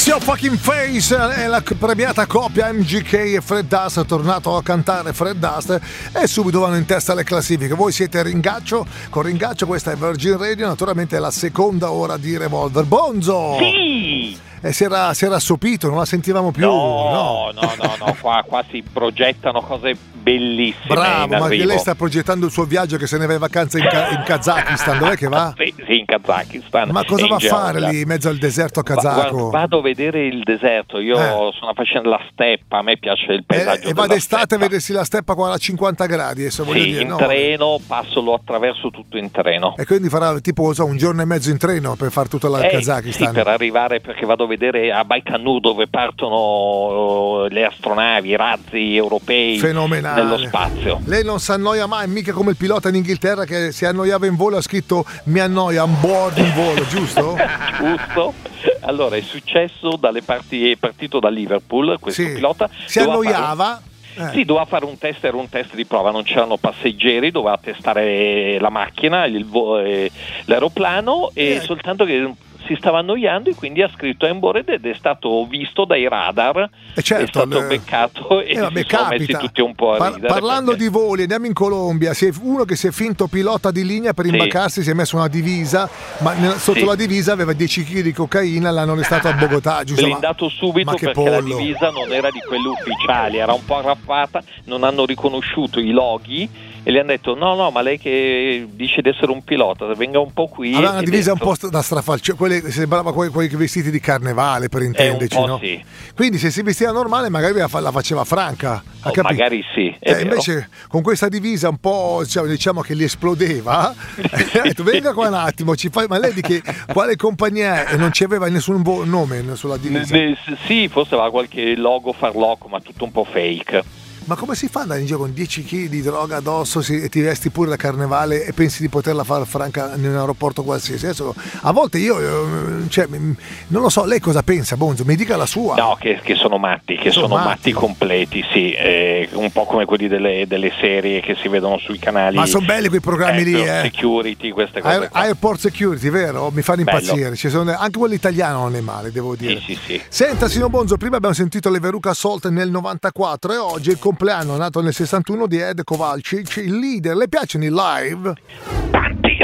What's Your Fucking Face è la premiata coppia MGK e Fred Dust, è tornato a cantare Fred Dust e subito vanno in testa alle classifiche. Voi siete con Ringaccio, questa è Virgin Radio, naturalmente è la seconda ora di Revolver. Bonzo! Sì! Si era assopito, non la sentivamo più. No, qua si progettano cose bellissime. Bravo, ma lei sta progettando il suo viaggio che se ne va in vacanza in Kazakistan. Dov'è che va? Sì, in Kazakistan. Ma cosa va a fare lì in mezzo al deserto kazako? Vado a vedere il deserto. Io sono facendo la steppa, a me piace il paesaggio. E va d'estate a vedersi la steppa a 50 gradi. Sì, in treno, lo attraverso tutto in treno. E quindi farà tipo un giorno e mezzo in treno per fare tutto il Kazakistan. Sì, per arrivare, perché vado a vedere a Baikonur dove partono le astronavi, i razzi europei. Fenomenale. Nello spazio. Lei non si annoia mai, mica come il pilota in Inghilterra che si annoiava in volo, ha scritto mi annoia on board in volo, giusto? Giusto. Allora è successo è partito da Liverpool questo pilota. Si annoiava. Sì, doveva fare un test, era un test di prova, non c'erano passeggeri, doveva testare la macchina, l'aeroplano e soltanto che si stava annoiando e quindi ha scritto on board ed è stato visto dai radar, certo, è stato beccato e si sono messi tutti un po' a ridere. Parlando di voli, andiamo in Colombia, uno che si è finto pilota di linea per imbaccarsi, si è messo una divisa, ma sotto la divisa aveva 10 kg di cocaina, l'hanno arrestato a Bogotà, giusto? Blindato subito perché la divisa non era di quelle ufficiali, era un po' arraffata, non hanno riconosciuto i loghi e le hanno detto no, ma lei che dice di essere un pilota, venga un po' qui. Aveva una divisa un po' da strafalcio, sembrava quei vestiti di carnevale, per intenderci, no? Sì. Quindi se si vestiva normale magari la faceva franca. Magari sì. Invece con questa divisa un po' diciamo che gli esplodeva, ha detto venga qua un attimo, ma lei di quale compagnia è? E non c'aveva nessun nome sulla divisa. Sì, forse aveva qualche logo farlocco, ma tutto un po' fake. Ma come si fa ad andare in giro con 10 kg di droga addosso e ti vesti pure da carnevale e pensi di poterla fare franca in un aeroporto qualsiasi? Adesso, a volte io non lo so, lei cosa pensa, Bonzo? Mi dica la sua. No, che sono matti, sono matti completi, sì, un po' come quelli delle serie che si vedono sui canali. Ma sono belli quei programmi lì, Security, queste cose. Airport Security, vero? Mi fanno impazzire. Anche quello italiano non è male, devo dire. Sì. Senta, signor Bonzo, prima abbiamo sentito le Veruca Salt nel 94 e oggi compleanno nato nel 61 di Ed Kovalcic, il leader. Le piacciono i live?